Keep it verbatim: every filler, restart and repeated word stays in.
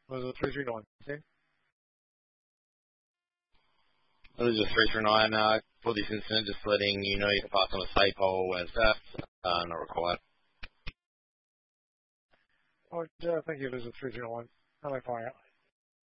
Was it three three nine? Okay. This is three three nine. Uh, for this incident, just letting you know you can pass on a safe hole where theft uh, not required. Oh, yeah, thank you, Elizabeth three three nine. Hello, fire.